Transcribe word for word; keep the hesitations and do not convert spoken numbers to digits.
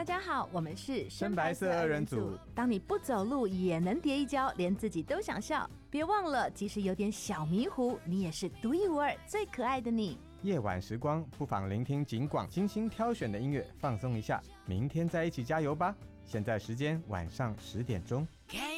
家好，我们是深白色二人组。 当你不走路也能跌一跤，连自己都想笑。别忘了，即使有点小迷糊，你也是独一无二、最可爱的你。 夜晚时光，不妨聆听警广精心挑选的音乐，放松一下。明天再一起加油吧！现在时间晚上十点钟。